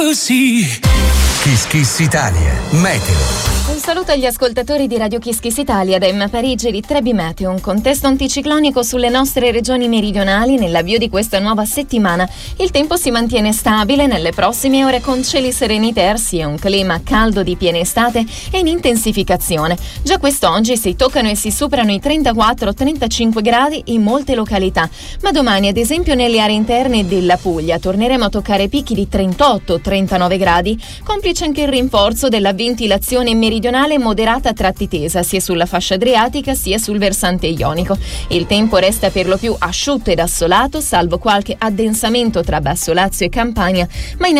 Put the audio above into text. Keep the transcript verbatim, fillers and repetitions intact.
embassy. Kiss Kiss Italia, meteo. Un saluto agli ascoltatori di Radio Kiss Kiss Italia da Emma Parigi di Trebi Meteo. Un contesto anticiclonico sulle nostre regioni meridionali nell'avvio di questa nuova settimana. Il tempo si mantiene stabile nelle prossime ore con cieli sereni tersi e un clima caldo di piena estate e in intensificazione. Già quest'oggi si toccano e si superano i trentaquattro trentacinque gradi in molte località, ma domani ad esempio nelle aree interne della Puglia torneremo a toccare picchi di trentotto trentanove gradi, complice anche il rinforzo della ventilazione meridionale moderata a tratti tesa sia sulla fascia adriatica sia sul versante ionico. Il tempo resta per lo più asciutto ed assolato, salvo qualche addensamento tra Basso Lazio e Campania, ma in